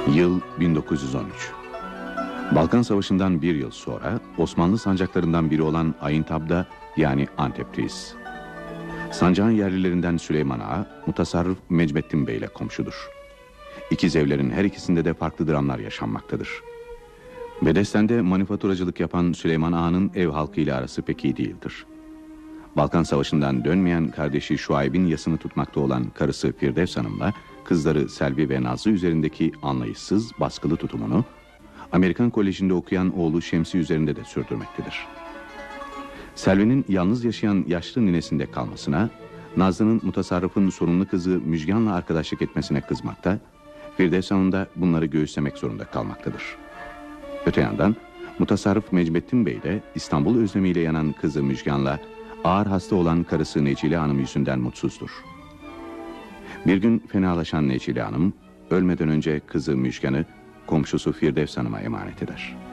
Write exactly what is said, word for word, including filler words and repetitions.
Yıl bin dokuz yüz on üç. Balkan Savaşı'ndan bir yıl sonra Osmanlı sancaklarından biri olan Ayıntab'da yani Antep'teyiz. Sancağın yerlilerinden Süleyman Ağa, mutasarrıf Mecbettin Bey ile komşudur. İkiz evlerin her ikisinde de farklı dramlar yaşanmaktadır. Bedesten'de manifaturacılık yapan Süleyman Ağa'nın ev halkı ile arası pek iyi değildir. Balkan Savaşı'ndan dönmeyen kardeşi Şuayb'in yasını tutmakta olan karısı Firdevs Hanım'la kızları Selvi ve Nazlı üzerindeki anlayışsız, baskılı tutumunu Amerikan Koleji'nde okuyan oğlu Şemsi üzerinde de sürdürmektedir. Selvi'nin yalnız yaşayan yaşlı ninesinde kalmasına, Nazlı'nın mutasarrıfın sorunlu kızı Müjgan'la arkadaşlık etmesine kızmakta, Firdevs Hanım da bunları göğüslemek zorunda kalmaktadır. Öte yandan mutasarrıf Mecbettin Bey de İstanbul özlemiyle yanan kızı Müjgan'la ağır hasta olan karısı Necile Hanım yüzünden mutsuzdur. Bir gün fenalaşan Necile Hanım, ölmeden önce kızı Müjgan'ı komşusu Firdevs Hanım'a emanet eder.